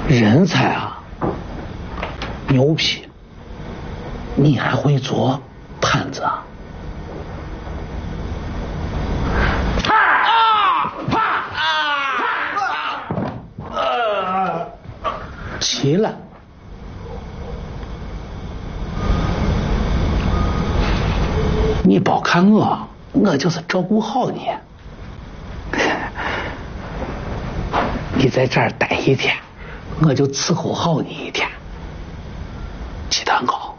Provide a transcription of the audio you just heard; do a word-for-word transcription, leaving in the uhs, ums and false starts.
人才啊，牛皮！你还会做摊子啊？啪啊啪啊啊！起来！你别看我，我就是照顾好你。你在这儿待一天，我就伺候好你一天。鸡蛋糕。